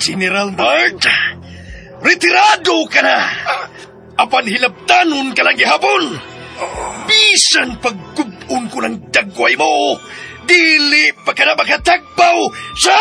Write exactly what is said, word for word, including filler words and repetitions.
General Bart, retirado ka na. Apan hilabtanon ka lang gihapon. Bisan pagkubun ko ng dagway mo, dili pa ka na makatagpaw sa